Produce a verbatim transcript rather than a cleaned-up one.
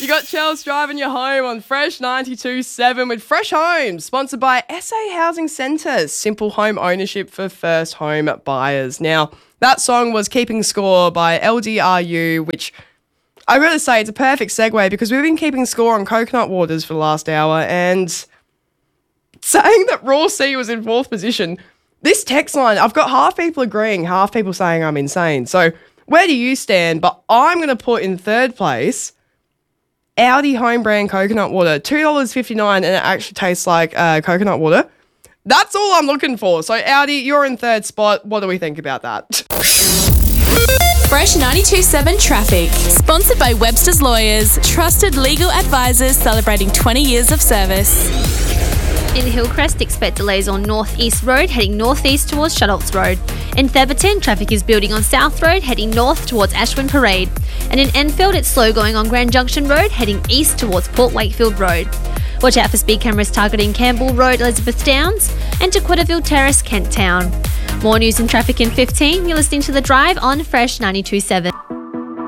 You got Chels driving you home on Fresh ninety-two point seven with Fresh Homes, sponsored by S A Housing Centres, simple home ownership for first home buyers. Now, that song was Keeping Score by L D R U, which I gotta say it's a perfect segue because we've been keeping score on Coconut Waters for the last hour, and saying that Raw C was in fourth position, this text line, I've got half people agreeing, half people saying I'm insane. So where do you stand? But I'm going to put in third place Audi home brand coconut water, two dollars fifty-nine, and it actually tastes like uh, coconut water. That's all I'm looking for. So Audi, you're in third spot. What do we think about that? Fresh ninety-two point seven Traffic. Sponsored by Webster's Lawyers. Trusted legal advisors celebrating twenty years of service. In Hillcrest, expect delays on North East Road heading northeast towards Shuttlesworth Road. In Theberton, traffic is building on South Road heading north towards Ashwin Parade. And in Enfield, it's slow going on Grand Junction Road heading east towards Port Wakefield Road. Watch out for speed cameras targeting Campbell Road, Elizabeth Downs, and Tequitterville Terrace, Kent Town. More news and traffic in fifteen. You're listening to The Drive on Fresh ninety-two point seven.